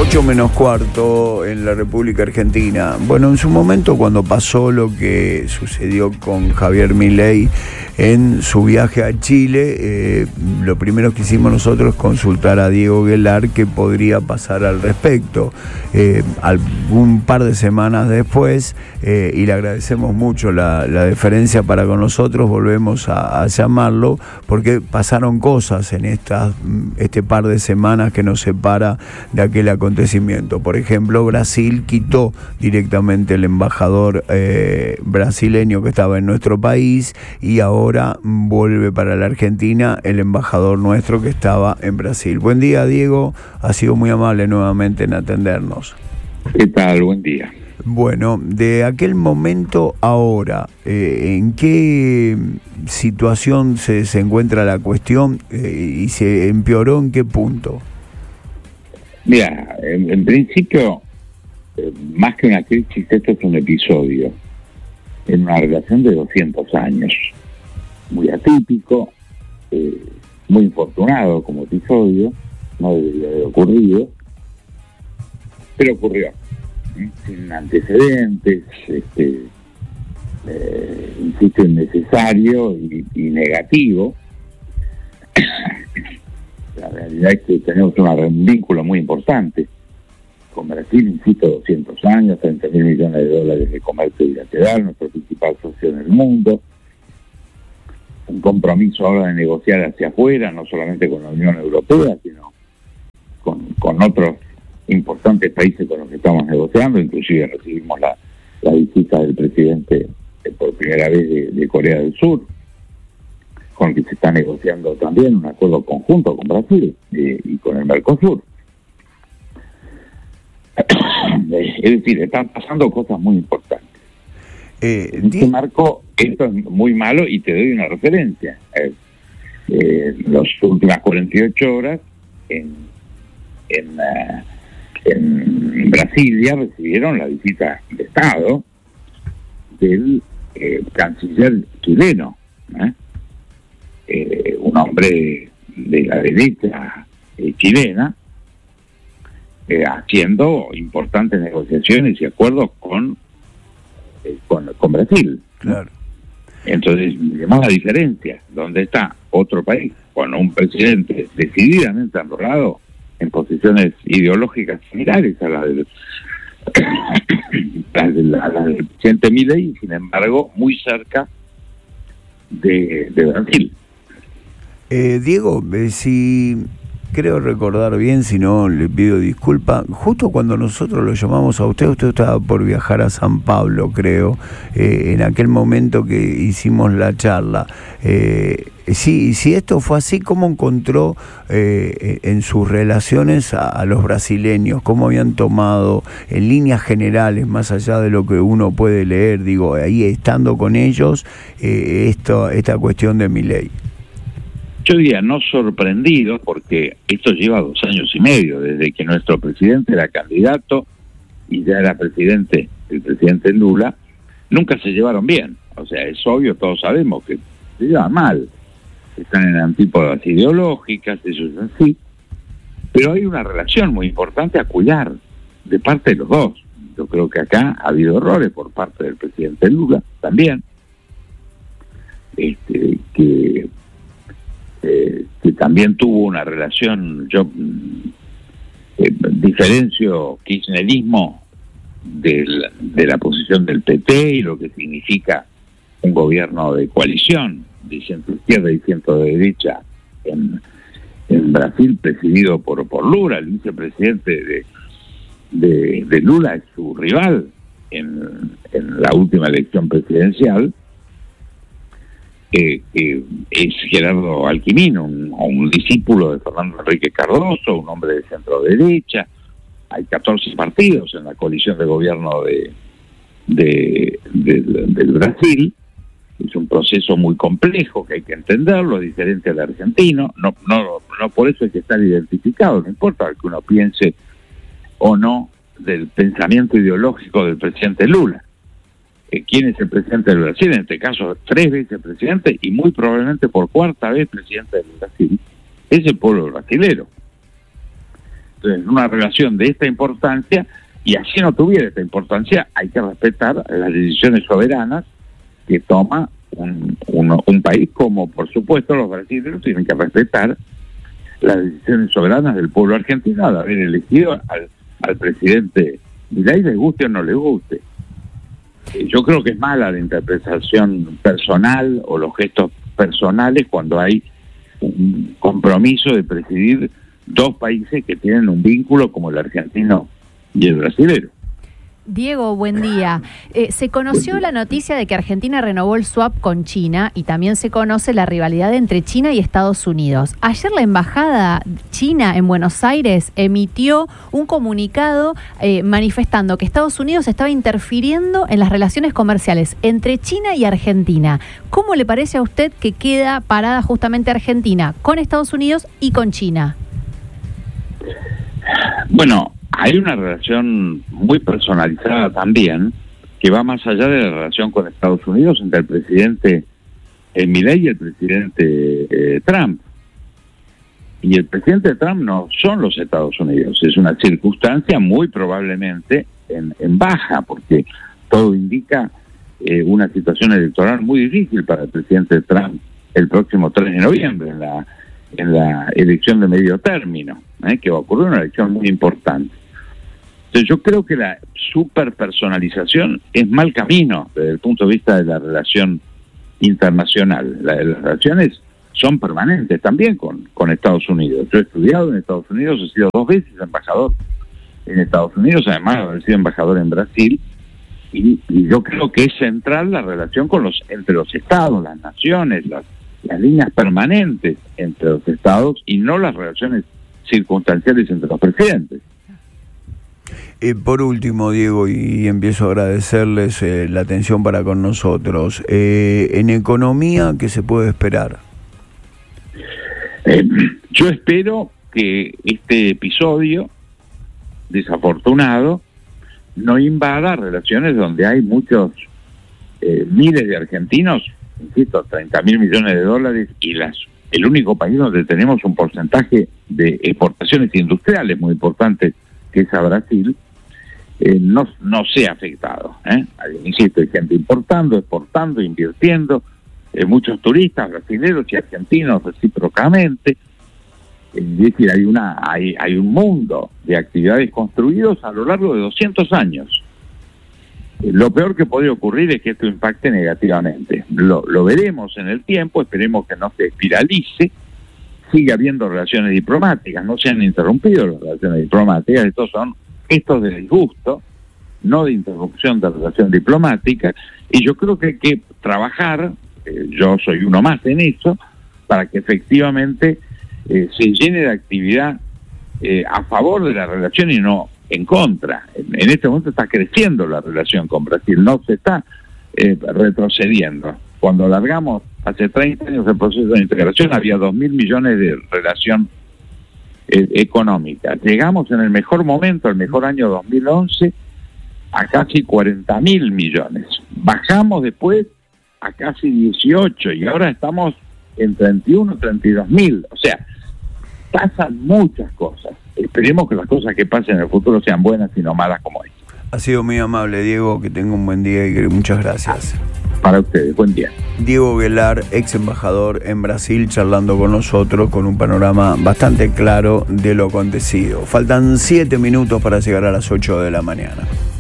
8:15 en la República Argentina. Bueno, en su momento, cuando pasó lo que sucedió con Javier Milei en su viaje a Chile, lo primero que hicimos nosotros es consultar a Diego Guelar qué podría pasar al respecto. Un par de semanas después, y le agradecemos mucho la deferencia para con nosotros, volvemos a llamarlo, porque pasaron cosas en este par de semanas que nos separa de aquel acontecimiento. Por ejemplo, Brasil quitó directamente el embajador brasileño que estaba en nuestro país, y ahora vuelve para la Argentina el embajador nuestro que estaba en Brasil. Buen día, Diego, ha sido muy amable nuevamente en atendernos. ¿Qué tal? Buen día. Bueno, de aquel momento ahora, ¿en qué situación se encuentra la cuestión y se empeoró en qué punto? Mira, en principio, más que una crisis, esto es un episodio en una relación de 200 años. Muy atípico, muy infortunado como episodio, no debería haber ocurrido, pero ocurrió. Sin antecedentes, insisto, innecesario y negativo. La realidad es que tenemos un vínculo muy importante con Brasil, insisto, 200 años, 30.000 millones de dólares de comercio bilateral, nuestro principal socio en el mundo, un compromiso ahora de negociar hacia afuera, no solamente con la Unión Europea, sino con otros importantes países con los que estamos negociando. Inclusive recibimos la visita del presidente por primera vez de Corea del Sur, con el que se está negociando también un acuerdo conjunto con Brasil y con el Mercosur. Es decir, están pasando cosas muy importantes. En este marco, esto es muy malo, y te doy una referencia. Las últimas 48 horas en Brasilia recibieron la visita de Estado del canciller chileno, un hombre de la derecha chilena, haciendo importantes negociaciones y acuerdos con Brasil. Claro. Entonces, vemos la diferencia, donde está otro país con un presidente decididamente enrolado en posiciones ideológicas similares a las del presidente Milei, y sin embargo muy cerca de Brasil. Diego, si creo recordar bien, si no le pido disculpa, justo cuando nosotros lo llamamos a usted estaba por viajar a San Pablo, creo, en aquel momento que hicimos la charla. Si esto fue así, ¿cómo encontró en sus relaciones a los brasileños? ¿Cómo habían tomado en líneas generales, más allá de lo que uno puede leer, digo, ahí estando con ellos, esta cuestión de Milei? Yo diría no sorprendido, porque esto lleva 2 años y medio, desde que nuestro presidente era candidato y ya era presidente, el presidente Lula. Nunca se llevaron bien. O sea, es obvio, todos sabemos que se llevan mal. Están en antípodas ideológicas, eso es así. Pero hay una relación muy importante a cuidar de parte de los dos. Yo creo que acá ha habido errores por parte del presidente Lula también, que también tuvo una relación, yo diferencio kirchnerismo de la posición del PT y lo que significa un gobierno de coalición de centro izquierda y centro derecha en Brasil, presidido por Lula. El vicepresidente de Lula es su rival en la última elección presidencial. Es Gerardo Alquimino, un discípulo de Fernando Henrique Cardoso, un hombre de centro derecha. Hay 14 partidos en la coalición de gobierno del Brasil. Es un proceso muy complejo que hay que entenderlo, diferente al argentino. No por eso hay que estar identificado, no importa que uno piense o no del pensamiento ideológico del presidente Lula. ¿Quién es el presidente del Brasil? En este caso, 3 veces presidente y muy probablemente por 4ª vez presidente del Brasil. Es el pueblo brasilero. Entonces, una relación de esta importancia, y así no tuviera esta importancia, hay que respetar las decisiones soberanas que toma un país, como por supuesto los brasileños tienen que respetar las decisiones soberanas del pueblo argentino de haber elegido al presidente Milei, les guste o no les guste. Yo creo que es mala la interpretación personal o los gestos personales cuando hay un compromiso de presidir dos países que tienen un vínculo como el argentino y el brasilero. Diego, buen día. Se conoció la noticia de que Argentina renovó el swap con China y también se conoce la rivalidad entre China y Estados Unidos. Ayer la embajada china en Buenos Aires emitió un comunicado manifestando que Estados Unidos estaba interfiriendo en las relaciones comerciales entre China y Argentina. ¿Cómo le parece a usted que queda parada justamente Argentina con Estados Unidos y con China? Bueno, hay una relación muy personalizada también, que va más allá de la relación con Estados Unidos entre el presidente Milei y el presidente Trump. Y el presidente Trump no son los Estados Unidos, es una circunstancia muy probablemente en baja, porque todo indica una situación electoral muy difícil para el presidente Trump el próximo 3 de noviembre, en la elección de medio término, que va a ocurrir una elección muy importante. Entonces yo creo que la superpersonalización es mal camino desde el punto de vista de la relación internacional. Las relaciones son permanentes también con Estados Unidos. Yo he estudiado en Estados Unidos, he sido 2 veces embajador en Estados Unidos, además de haber sido embajador en Brasil, y yo creo que es central la relación entre los estados, las naciones, las líneas permanentes entre los estados y no las relaciones circunstanciales entre los presidentes. Por último, Diego, y empiezo a agradecerles la atención para con nosotros. En economía, ¿qué se puede esperar? Yo espero que este episodio desafortunado no invada relaciones donde hay muchos miles de argentinos, insisto, 30.000 millones de dólares, y el único país donde tenemos un porcentaje de exportaciones industriales muy importante, que es a Brasil, no sea afectado. Insisto, hay gente importando, exportando, invirtiendo, muchos turistas brasileños y argentinos recíprocamente. Es decir, hay un mundo de actividades construidos a lo largo de 200 años. Lo peor que puede ocurrir es que esto impacte negativamente. Lo veremos en el tiempo, esperemos que no se espiralice, sigue habiendo relaciones diplomáticas, no se han interrumpido las relaciones diplomáticas, estos son gestos de disgusto, no de interrupción de relación diplomática, y yo creo que hay que trabajar, yo soy uno más en eso, para que efectivamente se llene de actividad a favor de la relación y no en contra. En este momento está creciendo la relación con Brasil, no se está retrocediendo. Cuando largamos hace 30 años el proceso de integración había 2.000 millones de relación económica. Llegamos en el mejor momento, el mejor año 2011, a casi 40.000 millones. Bajamos después a casi 18 y ahora estamos en 31, 32.000. O sea, pasan muchas cosas. Esperemos que las cosas que pasen en el futuro sean buenas y no malas como esta. Ha sido muy amable, Diego, que tenga un buen día y que muchas gracias. Para ustedes, buen día. Diego Guelar, ex embajador en Brasil, charlando con nosotros con un panorama bastante claro de lo acontecido. Faltan 7 minutos para llegar a las 8 de la mañana.